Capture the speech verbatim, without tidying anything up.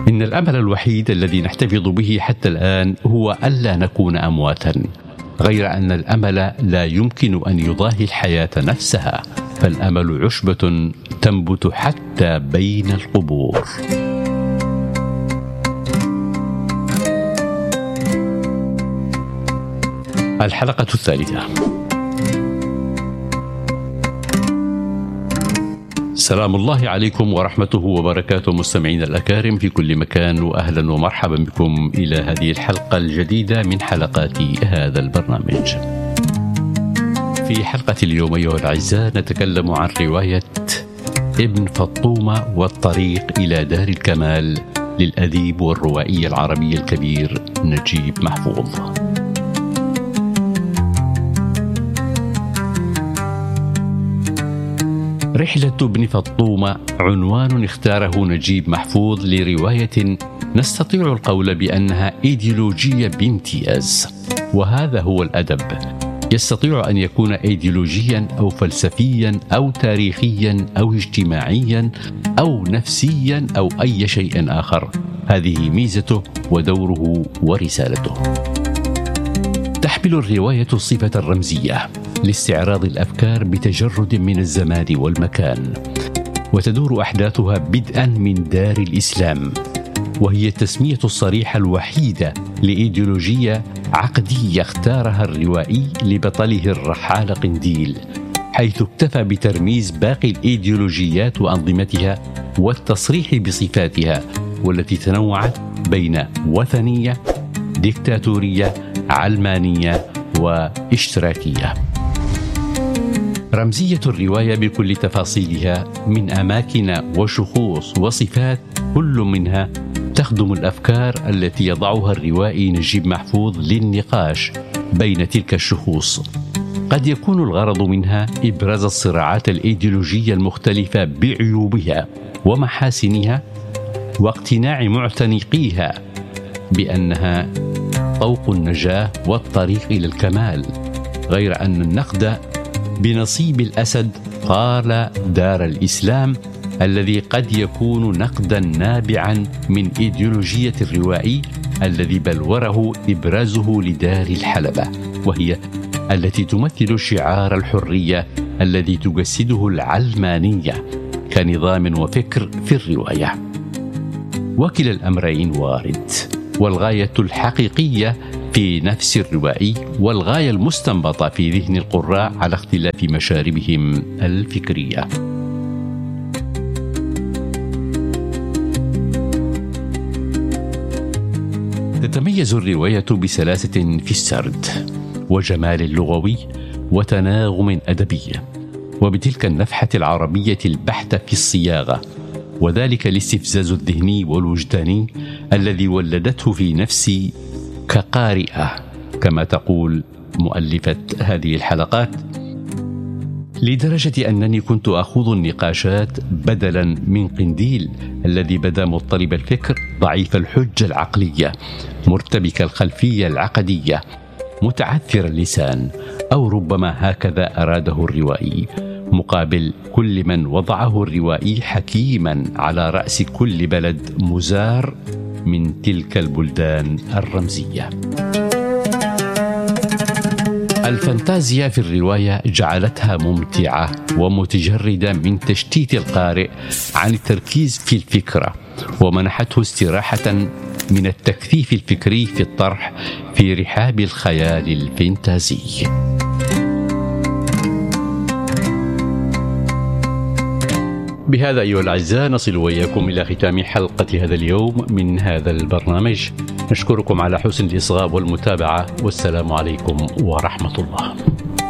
إن الأمل الوحيد الذي نحتفظ به حتى الآن هو ألا نكون أمواتا، غير أن الأمل لا يمكن أن يضاهي الحياة نفسها، فالأمل عشبة تنبت حتى بين القبور. الحلقة الثالثة. سلام الله عليكم ورحمته وبركاته مستمعين الأكارم في كل مكان، وأهلا ومرحبا بكم إلى هذه الحلقة الجديدة من حلقات هذا البرنامج. في حلقة اليوم أيها الأعزاء نتكلم عن رواية ابن فطومة والطريق إلى دار الكمال للأديب والروائي العربي الكبير نجيب محفوظ. رحلة ابن فطومة عنوان اختاره نجيب محفوظ لرواية نستطيع القول بأنها إيديولوجية بامتياز، وهذا هو الأدب. يستطيع أن يكون إيديولوجيا أو فلسفيا أو تاريخيا أو اجتماعيا أو نفسيا أو أي شيء آخر. هذه ميزته ودوره ورسالته. تحمل الرواية الصفة الرمزية لاستعراض الأفكار بتجرد من الزمان والمكان، وتدور أحداثها بدءا من دار الإسلام، وهي التسمية الصريحة الوحيدة لإيديولوجية عقدية اختارها الروائي لبطله الرحال قنديل، حيث اكتفى بترميز باقي الإيديولوجيات وأنظمتها والتصريح بصفاتها، والتي تنوعت بين وثنية، ديكتاتورية، علمانية واشتراكية. رمزية الرواية بكل تفاصيلها من أماكن وشخوص وصفات، كل منها تخدم الأفكار التي يضعها الروائي نجيب محفوظ للنقاش بين تلك الشخوص. قد يكون الغرض منها إبراز الصراعات الإيديولوجية المختلفة بعيوبها ومحاسنها، واقتناع معتنقيها بأنها طوق النجاة والطريق إلى الكمال، غير أن النقد بنصيب الأسد قال دار الإسلام، الذي قد يكون نقدا نابعا من إيديولوجية الروائي الذي بلوره إبرازه لدار الحلبة، وهي التي تمثل شعار الحرية الذي تجسده العلمانية كنظام وفكر في الرواية. وكلا الأمرين وارد، والغاية الحقيقية في نفس الروائي والغاية المستنبطة في ذهن القراء على اختلاف مشاربهم الفكرية. تتميز الرواية بسلاسة في السرد وجمال لغوي وتناغم أدبي، وبتلك النفحة العربية البحتة في الصياغة، وذلك الاستفزاز الذهني والوجداني الذي ولدته في نفسي كقارئة، كما تقول مؤلفة هذه الحلقات، لدرجة أنني كنت أخوض النقاشات بدلا من قنديل الذي بدا مضطرب الفكر، ضعيف الحجة العقلية، مرتبك الخلفية العقدية، متعثر اللسان، أو ربما هكذا أراده الروائي، مقابل كل من وضعه الروائي حكيما على رأس كل بلد مزار من تلك البلدان الرمزية. الفانتازيا في الرواية جعلتها ممتعة ومتجردة من تشتيت القارئ عن التركيز في الفكرة، ومنحته استراحة من التكثيف الفكري في الطرح في رحاب الخيال الفانتازي. بهذا أيها الأعزاء نصل وإياكم إلى ختام حلقة هذا اليوم من هذا البرنامج. نشكركم على حسن الإصغاء والمتابعة، والسلام عليكم ورحمة الله.